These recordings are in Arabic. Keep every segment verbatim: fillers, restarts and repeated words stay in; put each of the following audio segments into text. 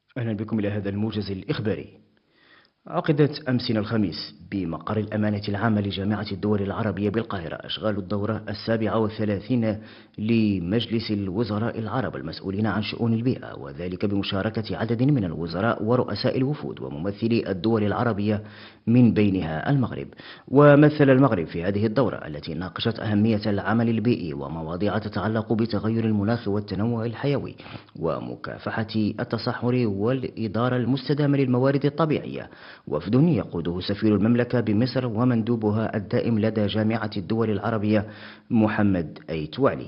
أهلا بكم إلى هذا الموجز الإخباري. عقدت أمس الخميس بمقر الأمانة العامة لجامعة الدول العربية بالقاهرة أشغال الدورة السابعة والثلاثين لمجلس الوزراء العرب المسؤولين عن شؤون البيئة، وذلك بمشاركة عدد من الوزراء ورؤساء الوفود وممثلي الدول العربية من بينها المغرب. ومثل المغرب في هذه الدورة التي ناقشت أهمية العمل البيئي ومواضيع تتعلق بتغير المناخ والتنوع الحيوي ومكافحة التصحر والإدارة المستدامة للموارد الطبيعية. وفد يقوده سفير المملكة بمصر ومندوبها الدائم لدى جامعة الدول العربية محمد أيتوالي.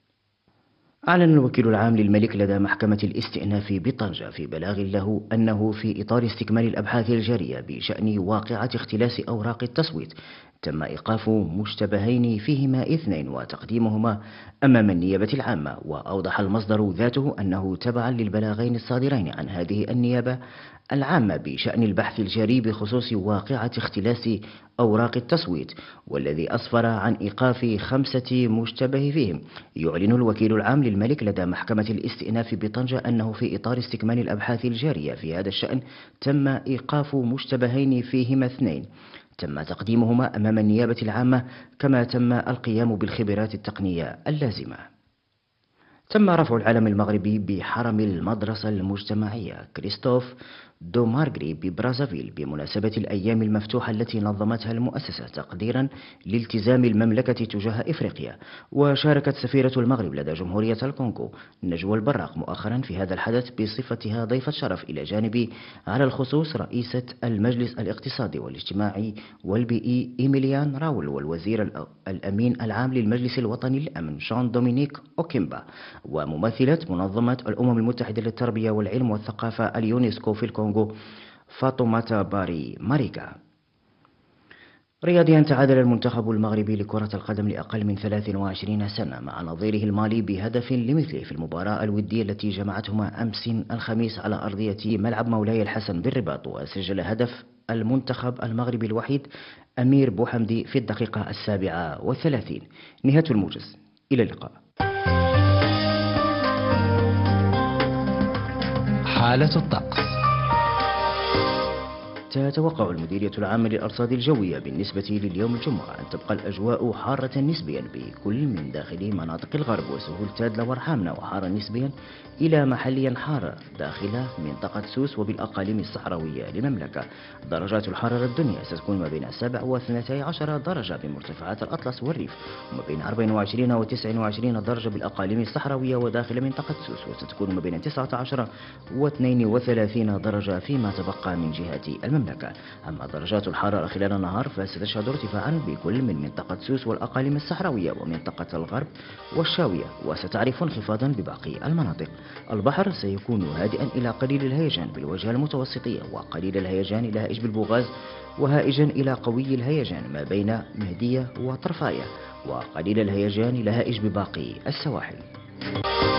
أعلن الوكيل العام للملك لدى محكمة الاستئناف بطنجة في بلاغ له أنه في إطار استكمال الأبحاث الجارية بشأن واقعة اختلاس أوراق التصويت تم إيقاف مشتبهين فيهما اثنين وتقديمهما أمام النيابة العامة. وأوضح المصدر ذاته أنه تبعا للبلاغين الصادرين عن هذه النيابة العامة بشأن البحث الجاري بخصوص واقعة اختلاس أوراق التصويت والذي أسفر عن إيقاف خمسة مشتبه فيهم. يعلن الوكيل العام للملك لدى محكمة الاستئناف بطنجة أنه في إطار استكمال الأبحاث الجارية في هذا الشأن تم إيقاف مشتبهين فيهما اثنين تم تقديمهما أمام النيابة العامة، كما تم القيام بالخبرات التقنية اللازمة. تم رفع العلم المغربي بحرم المدرسة المجتمعية كريستوف دو مارغري ببرازافيل بمناسبة الأيام المفتوحة التي نظمتها المؤسسة تقديرا لالتزام المملكة تجاه إفريقيا. وشاركت سفيرة المغرب لدى جمهورية الكونغو نجوى البراق مؤخرا في هذا الحدث بصفتها ضيفة شرف، إلى جانب على الخصوص رئيسة المجلس الاقتصادي والاجتماعي والبيئي إيميليان راول والوزير الأمين العام للمجلس الوطني للأمن جان دومينيك أوكيمبا وممثلة منظمة الأمم المتحدة للتربية والعلم والثقافة اليونسكو في الكونغو فاطمة باري ماريكا. رياضيا، تعادل المنتخب المغربي لكرة القدم لأقل من ثلاث وعشرين سنة مع نظيره المالي بهدف لمثله في المباراة الودية التي جمعتهما أمس الخميس على أرضية ملعب مولاي الحسن بالرباط. وسجل هدف المنتخب المغربي الوحيد أمير بوحمدي في الدقيقة السابعة والثلاثين. نهاية الموجز، إلى اللقاء. حالة الطقس. تتوقع المديرية العامة للأرصاد الجوية بالنسبة لليوم الجمعة أن تبقى الأجواء حارة نسبيا بكل من داخل مناطق الغرب وسهول تادلة ورحامنة، وحارة نسبيا إلى محليا حارة داخل منطقة سوس وبالأقاليم الصحراوية للمملكة. درجات الحرارة الدنيا ستكون ما بين سبع واثنتي عشر درجة بمرتفعات الأطلس والريف، وما بين أربع وعشرين وتسع وعشرين درجة بالأقاليم الصحراوية وداخل منطقة سوس، وستكون ما بين تسعة عشر واثنين وثلاثين درجة فيما تبقى من جهة المملكة. أما درجات الحرارة خلال النهار فستشهد ارتفاعا بكل من منطقة سوس والأقاليم الصحراوية ومنطقة الغرب والشاوية، وستعرف انخفاضا بباقي المناطق. البحر سيكون هادئا إلى قليل الهيجان بالوجهة المتوسطية، وقليل الهيجان إلى هائج بالبوغاز، وهائجا إلى قوي الهيجان ما بين مهدية وطرفاية، وقليل الهيجان إلى هائج بباقي السواحل.